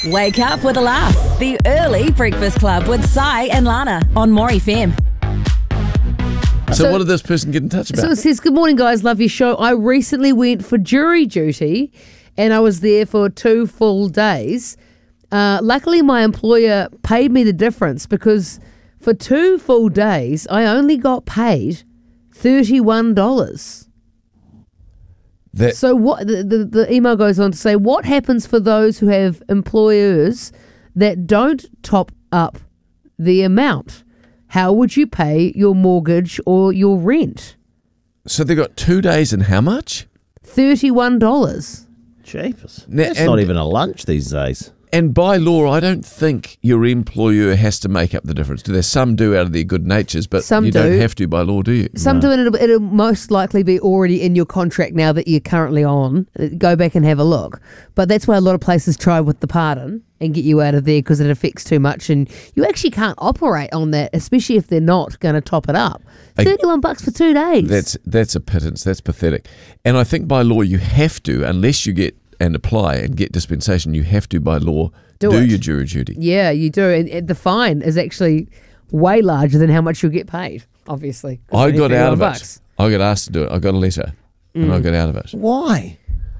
Wake up with a laugh. The Early Breakfast Club with Sai and Lana on More FM. So what did this person get in touch about? So it says, good morning, guys. Love your show. I recently went for jury duty and I was there for 2 full days. Luckily, my employer paid me the difference because for 2 full days, I only got paid $31. So what the email goes on to say, what happens for those who have employers that don't top up the amount? How would you pay your mortgage or your rent? So they got 2 days and how much? $31. Jeepers. Now, That's not even a lunch these days. And by law, I don't think your employer has to make up the difference. Do there? Some do out of their good natures, but Some you do. don't have to by law, do you? Some do, and it'll most likely be already in your contract now that you're currently on. Go back and have a look. But that's why a lot of places try with the pardon and get you out of there because it affects too much, and you actually can't operate on that, especially if they're not going to top it up. $31 for 2 days. That's a pittance. That's pathetic. And I think by law you have to, unless you get and apply and get dispensation, you have to by law do your jury duty. Yeah, you do. And the fine is actually way larger than how much you'll get paid, obviously. I got out of it. I got asked to do it. I got a letter and I got out of it. Why?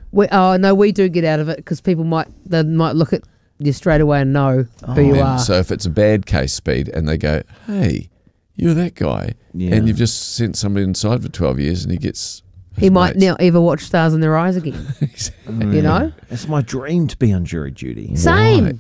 We do get out of it because people might look at you straight away and know who you are. So if it's a bad case, Speed, and they go, hey, you're that guy, and you've just sent somebody inside for 12 years and he gets... He might now ever watch Stars in Their Eyes again. You know? It's my dream to be on jury duty. Same.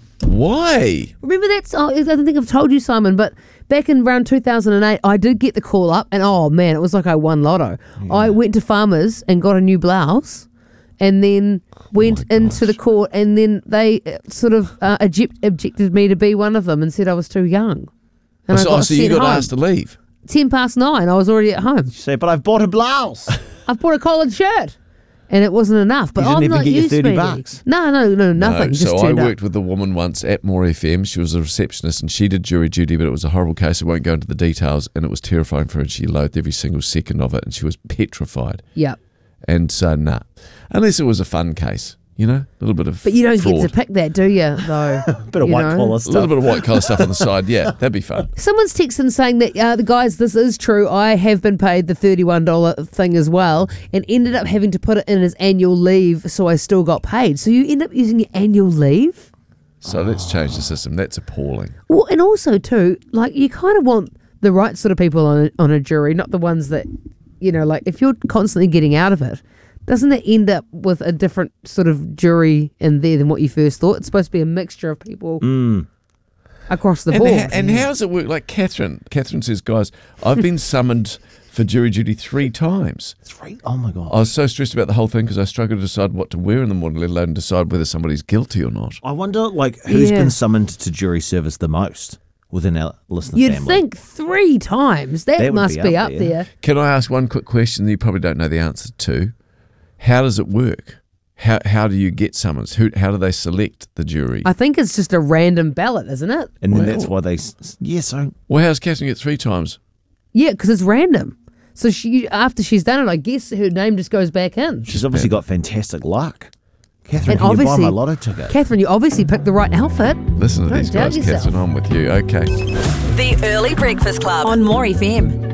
Why? Remember I don't think I've told you, Simon, but back in around 2008, I did get the call up and oh man, it was like I won lotto. Yeah. I went to Farmers and got a new blouse and then went into the court and then they sort of objected me to be one of them and said I was too young. And so you got asked to leave? 9:10, I was already at home. You say, but I've bought a blouse. I've bought a collared shirt. And it wasn't enough. But you didn't I'm even not get your $30. No, nothing. So I worked with a woman once at More FM. She was a receptionist and she did jury duty, but it was a horrible case. I won't go into the details. And it was terrifying for her. And she loathed every single second of it. And she was petrified. Yep. And so, unless it was a fun case. You know, a little bit of But you don't fraud. get to pick that, do you, though? Bit of white collar stuff. A little bit of white collar stuff on the side, yeah, that'd be fun. Someone's texting saying that, the guys, this is true. I have been paid the $31 thing as well and ended up having to put it in as annual leave, so I still got paid. So you end up using your annual leave? So let's change the system. That's appalling. Well, and also, too, like, you kind of want the right sort of people on a jury, not the ones that, like, if you're constantly getting out of it, doesn't it end up with a different sort of jury in there than what you first thought? It's supposed to be a mixture of people across the board. And how does it work? Like Catherine says, guys, I've been summoned for jury duty 3 times. 3? Oh, my God. I was so stressed about the whole thing because I struggled to decide what to wear in the morning, let alone decide whether somebody's guilty or not. I wonder, who's been summoned to jury service the most within our listener You'd family? think 3 times. That must be up there. Can I ask one quick question that you probably don't know the answer to? How does it work? How do you get summons? How do they select the jury? I think it's just a random ballot, isn't it? And then that's why they... Well, how's Catherine get 3 times? Yeah, because it's random. So after she's done it, I guess her name just goes back in. She's obviously got fantastic luck. Catherine, can you buy my lotto ticket? Catherine, you obviously picked the right outfit. Listen to these guys, Catherine, I'm with you. Okay. The Early Breakfast Club on More FM.